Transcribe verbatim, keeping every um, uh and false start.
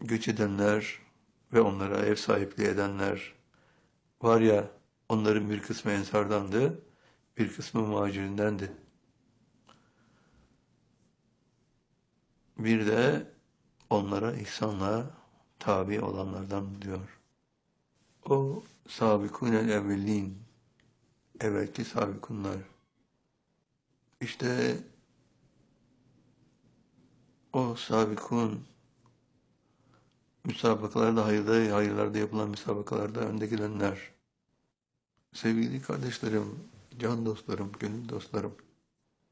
göç edenler ve onlara ev sahipliği edenler var ya, onların bir kısmı ensardandı, bir kısmı muhacirindendi. Bir de onlara ihsanla tabi olanlardan diyor. O sabikûnel evvelîn, evvelki sabikunlar. İşte o sabikun müsabakalarda, hayırda, hayırlarda yapılan müsabakalarda önde gelenler. Sevgili kardeşlerim, can dostlarım, gönül dostlarım.